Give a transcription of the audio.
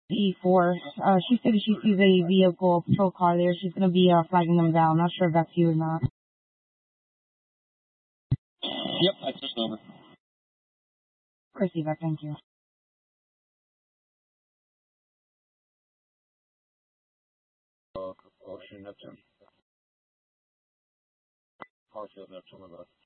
E4. She said she sees a vehicle patrol car there. She's gonna be flagging them down. Not sure if that's you or not. Yep, I switched over. Receive that, thank you. Ocean Neptune. Harfield Neptune, my bad.